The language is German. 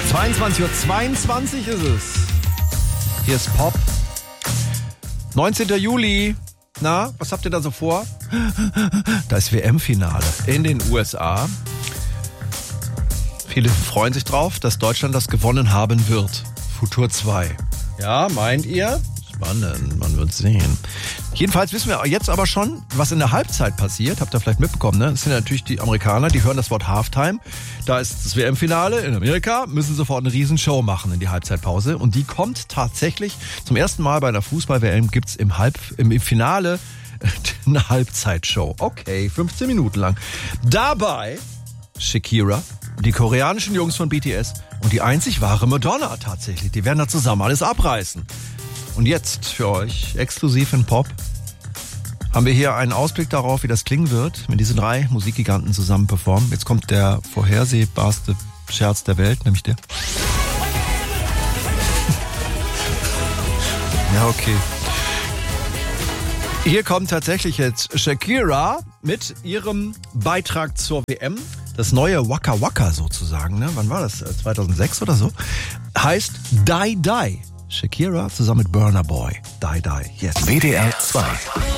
22:22 ist es. Hier ist Pop. 19. Juli. Na, was habt ihr da so vor? Da ist WM-Finale in den USA. Viele freuen sich drauf, dass Deutschland das gewonnen haben wird. Futur 2. Ja, meint ihr? Spannend, man wird sehen. Jedenfalls wissen wir jetzt aber schon, was in der Halbzeit passiert. Habt ihr vielleicht mitbekommen, ne? Das sind ja natürlich die Amerikaner, die hören das Wort Halftime. Da ist das WM-Finale in Amerika, müssen sofort eine Riesenshow machen in die Halbzeitpause. Und die kommt tatsächlich zum ersten Mal bei einer Fußball-WM, gibt's im Finale eine Halbzeitshow. Okay, 15 Minuten lang. Dabei Shakira, die koreanischen Jungs von BTS und die einzig wahre Madonna tatsächlich. Die werden da zusammen alles abreißen. Und jetzt für euch, exklusiv in Pop, haben wir hier einen Ausblick darauf, wie das klingen wird, wenn diese drei Musikgiganten zusammen performen. Jetzt kommt der vorhersehbarste Scherz der Welt, nämlich der. Ja, okay. Hier kommt tatsächlich jetzt Shakira mit ihrem Beitrag zur WM. Das neue Waka Waka sozusagen, ne? Wann war das? 2006 oder so? Heißt Die Die. Shakira zusammen mit Burna Boy. Die Die. Yes. WDR 2.